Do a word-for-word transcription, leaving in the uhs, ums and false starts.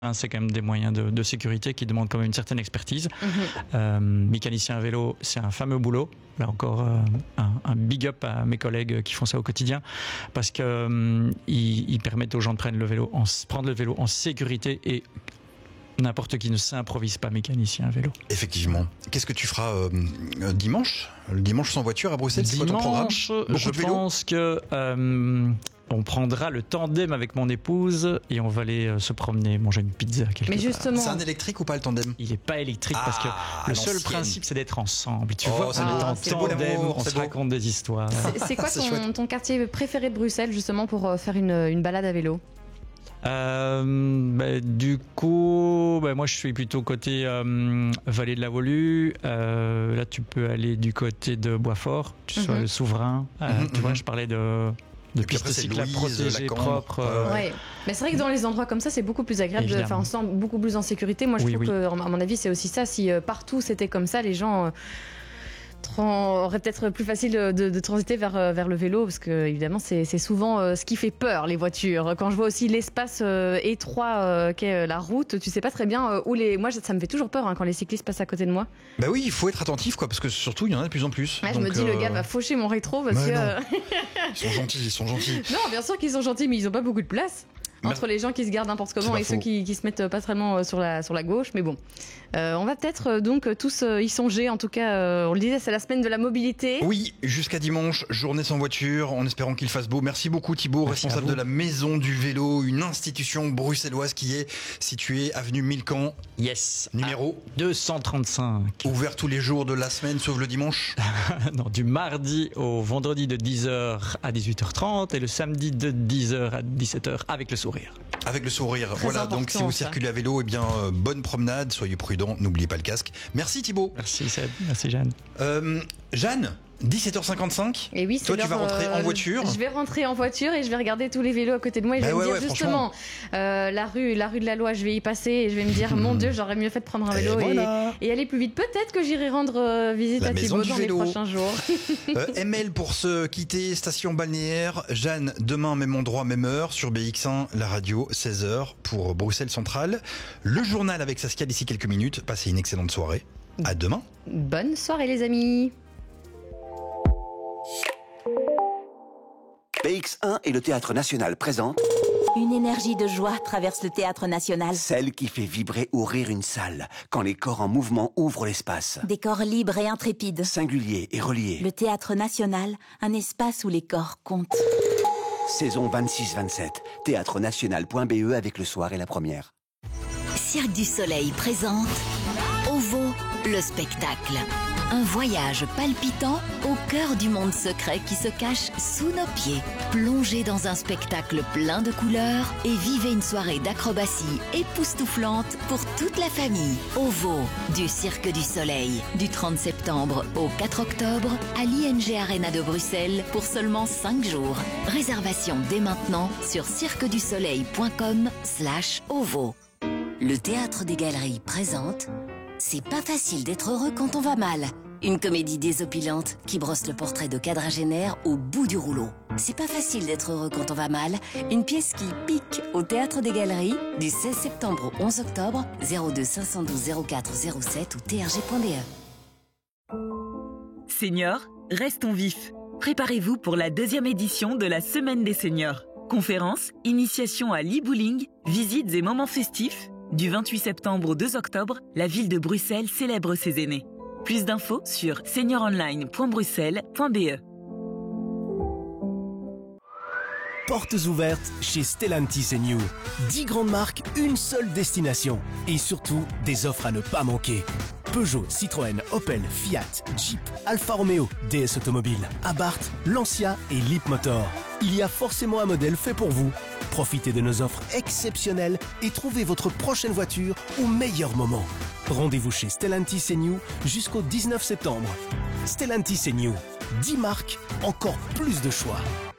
C'est quand même des moyens de, de sécurité qui demandent quand même une certaine expertise. Mmh. Euh, mécanicien à vélo, c'est un fameux boulot. Là encore, euh, un, un big up à mes collègues qui font ça au quotidien, parce qu'ils euh, ils permettent aux gens de prendre le vélo en, prendre le vélo en sécurité, et n'importe qui ne s'improvise pas mécanicien à vélo. Effectivement. Qu'est-ce que tu feras euh, dimanche Le dimanche sans voiture à Bruxelles, c'est quoi ton programme ? Beaucoup je de vélo ? pense que... Euh, on prendra le tandem avec mon épouse et on va aller euh, se promener, manger une pizza quelque Mais justement, part. C'est un électrique ou pas le tandem ? Il n'est pas électrique ah, parce que le seul principe c'est d'être ensemble. Tu oh, vois, on est en tandem, on se raconte des histoires. C'est, c'est quoi ton, ton quartier préféré de Bruxelles justement pour euh, faire une, une balade à vélo ? Euh, bah, du coup, bah, moi je suis plutôt côté euh, Vallée de la Volue. Euh, là, tu peux aller du côté de Boisfort, tu mm-hmm. sois le Souverain. Euh, mm-hmm. Tu vois, je parlais de. De pistes cyclables protégées, propres. Euh... Ouais. Mais c'est vrai que dans les endroits comme ça, c'est beaucoup plus agréable. Enfin, on se sent beaucoup plus en sécurité. Moi, je oui, trouve oui. que, à mon avis, c'est aussi ça. Si euh, partout c'était comme ça, les gens euh, aurait peut-être plus facile de, de transiter vers, vers le vélo, parce que évidemment c'est, c'est souvent euh, ce qui fait peur, les voitures. Quand je vois aussi l'espace euh, étroit euh, qu'est la route, tu sais pas très bien euh, où les... Moi ça me fait toujours peur hein, quand les cyclistes passent à côté de moi. Bah oui, il faut être attentif quoi, parce que surtout il y en a de plus en plus. Ouais, donc, je me dis euh... le gars va faucher mon rétro parce mais que... Euh... Ils sont gentils, ils sont gentils. Non, bien sûr qu'ils sont gentils, mais ils ont pas beaucoup de place. Entre les gens qui se gardent n'importe comment et faux. Ceux qui, qui se mettent pas tellement sur la, sur la gauche. Mais bon, euh, on va peut-être euh, donc tous euh, y songer. En tout cas, euh, on le disait, c'est la semaine de la mobilité. Oui, jusqu'à dimanche, journée sans voiture, en espérant qu'il fasse beau. Merci beaucoup Thibaut, Merci responsable de la Maison du Vélo, une institution bruxelloise qui est située avenue Millecamp. Yes. Numéro deux cent trente-cinq. Ouvert tous les jours de la semaine, sauf le dimanche. Non, du mardi au vendredi de dix heures à dix-huit heures trente et le samedi de dix heures à dix-sept heures avec le sourire. Avec le sourire. Très voilà, donc si vous ça. circulez à vélo, eh bien, euh, bonne promenade, soyez prudents, n'oubliez pas le casque. Merci Thibaut. Merci Seb, merci Jeanne. Euh, Jeanne, dix-sept heures cinquante-cinq. Et oui, toi, tu vas rentrer euh, en voiture. Je vais rentrer en voiture et je vais regarder tous les vélos à côté de moi et je bah vais ouais, me dire ouais, justement, euh, la rue, la rue de la Loi, je vais y passer et je vais me dire, mon Dieu, j'aurais mieux fait de prendre un vélo et, voilà. et, et aller plus vite. Peut-être que j'irai rendre euh, visite la à Thibaut dans vélo. les prochains jours. euh, M L pour se quitter, station balnéaire. Jeanne, demain, même endroit, même heure, sur B X un, la radio, seize heures pour Bruxelles Centrale. Le journal avec Saskia d'ici quelques minutes. Passez une excellente soirée. À demain. Bonne soirée les amis. B X un et le Théâtre National présentent une énergie de joie traverse le Théâtre National. Celle qui fait vibrer ou rire une salle, quand les corps en mouvement ouvrent l'espace. Des corps libres et intrépides. Singuliers et reliés. Le Théâtre National, un espace où les corps comptent. Saison vingt-six vingt-sept, théâtre national point b e avec le soir et la première. Cirque du Soleil présente OVO, le spectacle. Un voyage palpitant au cœur du monde secret qui se cache sous nos pieds. Plongez dans un spectacle plein de couleurs et vivez une soirée d'acrobatie époustouflante pour toute la famille. OVO, du Cirque du Soleil, du trente septembre au quatre octobre à l'I N G Arena de Bruxelles pour seulement cinq jours. Réservation dès maintenant sur cirquedusoleil.com slash OVO. Le Théâtre des Galeries présente C'est pas facile d'être heureux quand on va mal. Une comédie désopilante qui brosse le portrait de quadragénaire au bout du rouleau. C'est pas facile d'être heureux quand on va mal. Une pièce qui pique au Théâtre des Galeries du seize septembre au onze octobre, zéro deux cinq un deux zéro quatre zéro sept ou t r g point d e. Seniors, restons vifs. Préparez-vous pour la deuxième édition de la Semaine des Seniors. Conférences, initiation à l'e-bowling, visites et moments festifs. Du vingt-huit septembre au deux octobre, la ville de Bruxelles célèbre ses aînés. Plus d'infos sur senior online point bruxelles point b e. Portes ouvertes chez Stellantis et New. dix grandes marques, une seule destination. Et surtout, des offres à ne pas manquer. Peugeot, Citroën, Opel, Fiat, Jeep, Alfa Romeo, D S Automobile, Abarth, Lancia et Leapmotor. Il y a forcément un modèle fait pour vous. Profitez de nos offres exceptionnelles et trouvez votre prochaine voiture au meilleur moment. Rendez-vous chez Stellantis et New jusqu'au dix-neuf septembre. Stellantis et New, dix marques, encore plus de choix.